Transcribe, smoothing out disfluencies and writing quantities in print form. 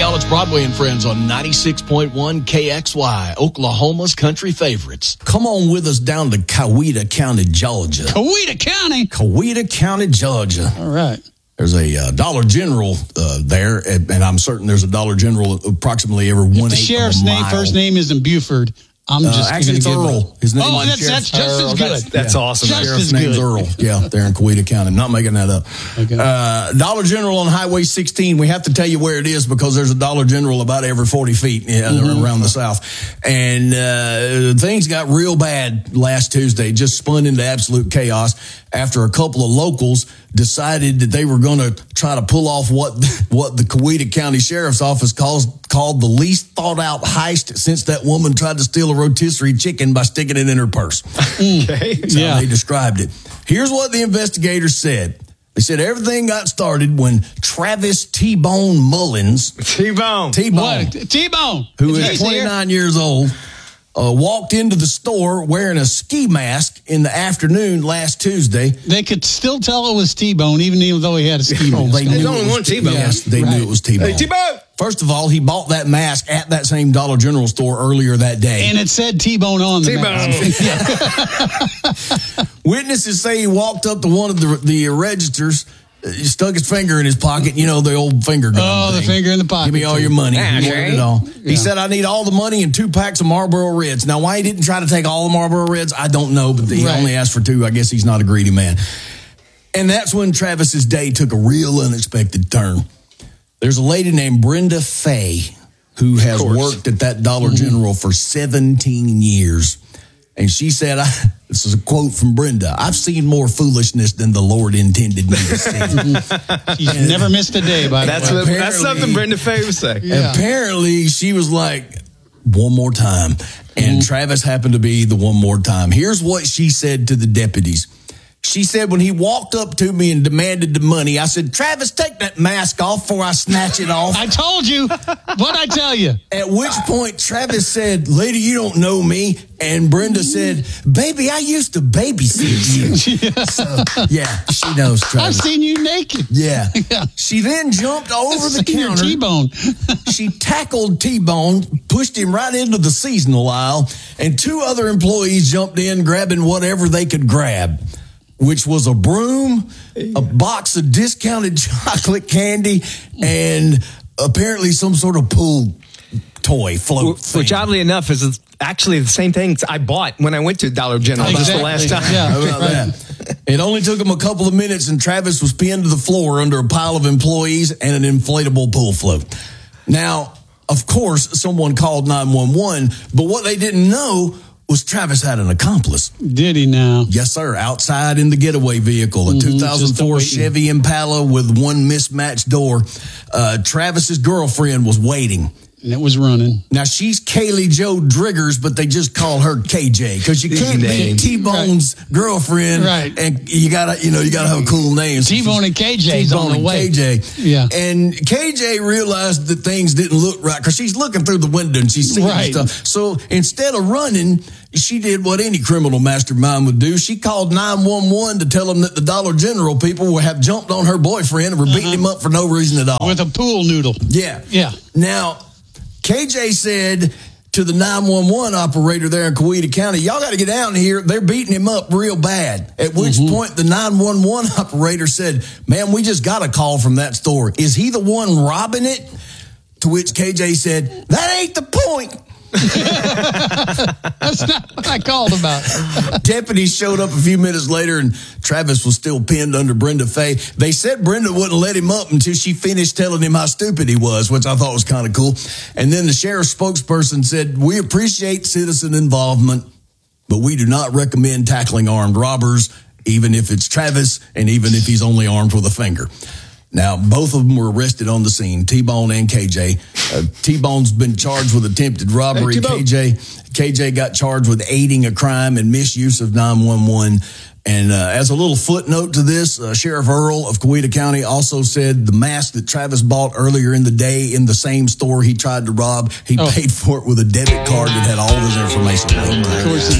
y'all, it's Broadway and Friends on 96.1 KXY, Oklahoma's country favorites. Come on with us down to Coweta County, Georgia. Coweta County? Coweta County, Georgia. All right. There's a Dollar General there, and I'm certain there's a Dollar General approximately every 1/8 of a mile. The sheriff's first name isn't Buford. I'm just actually, it's Earl. His name is that's just as good. That's awesome. Just Sheriff's as name's good. Earl. Yeah, there in Coweta County. I'm not making that up. Okay. Dollar General on Highway 16. We have to tell you where it is because there's a Dollar General about every 40 feet around the South. And things got real bad last Tuesday, just spun into absolute chaos after a couple of locals decided that they were going to try to pull off what the Coweta County Sheriff's Office called the least thought out heist since that woman tried to steal a rotisserie chicken by sticking it in her purse. Okay. That's how they described it. Here's what the investigators said. They said everything got started when Travis T-Bone Mullins. T-Bone. What? T-Bone. Who is 29 years old, walked into the store wearing a ski mask in the afternoon last Tuesday. They could still tell it was T-Bone, even though he had a ski mask. There's only one T-Bone. Yes, they knew it was T-Bone. Hey, T-Bone! First of all, he bought that mask at that same Dollar General store earlier that day. And it said T-Bone on the mask. Witnesses say he walked up to one of the registers, stuck his finger in his pocket, the old finger gun. Oh, thing. the finger in the pocket. Give me all your money. Ah, He wanted it all. He said, I need all the money and 2 packs of Marlboro Reds. Now, why he didn't try to take all the Marlboro Reds, I don't know, but he only asked for 2. I guess he's not a greedy man. And that's when Travis's day took a real unexpected turn. There's a lady named Brenda Fay who has worked at that Dollar General for 17 years. And she said, this is a quote from Brenda, I've seen more foolishness than the Lord intended me to see. She's never missed a day, by the way. That's something Brenda Fay would say. Yeah. Apparently, she was like, one more time. And Travis happened to be the one more time. Here's what she said to the deputies. She said, when he walked up to me and demanded the money, I said, Travis, take that mask off before I snatch it off. I told you. What'd I tell you? At which point, Travis said, lady, you don't know me. And Brenda said, baby, I used to babysit you. So, yeah, she knows Travis. I've seen you naked. Yeah. She then jumped over the counter. T-Bone. She tackled T-Bone, pushed him right into the seasonal aisle, and 2 other employees jumped in, grabbing whatever they could grab, which was a broom, a box of discounted chocolate candy, and apparently some sort of pool toy float thing. Which, oddly enough, is actually the same things I bought when I went to Dollar General just the last time. Yeah, How about that? It only took him a couple of minutes, and Travis was pinned to the floor under a pile of employees and an inflatable pool float. Now, of course, someone called 911, but what they didn't know was Travis had an accomplice. Did he now? Yes, sir. Outside in the getaway vehicle, a 2004 Chevy Impala with one mismatched door. Travis's girlfriend was waiting. And it was running. Now, she's Kaylee Jo Driggers, but they just call her KJ because you can't be T-Bone's girlfriend. Right. And you gotta have a cool name. So T-Bone and KJ's T-Bone on the and way. KJ. Yeah. And KJ realized that things didn't look right because she's looking through the window and she's seeing stuff. So instead of running, she did what any criminal mastermind would do. She called 911 to tell them that the Dollar General people have jumped on her boyfriend and were beating him up for no reason at all. With a pool noodle. Yeah. Yeah. Now, KJ said to the 911 operator there in Coweta County, y'all got to get down here. They're beating him up real bad. At which point the 911 operator said, man, we just got a call from that store. Is he the one robbing it? To which KJ said, that ain't the point. That's not what I called about. Deputies showed up a few minutes later and Travis was still pinned under Brenda Fay. They said Brenda wouldn't let him up until she finished telling him how stupid he was, which I thought was kind of cool. And then the sheriff's spokesperson said, we appreciate citizen involvement, but we do not recommend tackling armed robbers, even if it's Travis and even if he's only armed with a finger. Now, both of them were arrested on the scene, T-Bone and KJ. T-Bone's been charged with attempted robbery. Hey, KJ got charged with aiding a crime and misuse of 911. And as a little footnote to this, Sheriff Earl of Coweta County also said the mask that Travis bought earlier in the day in the same store he tried to rob, he paid for it with a debit card that had all of his information. Of course.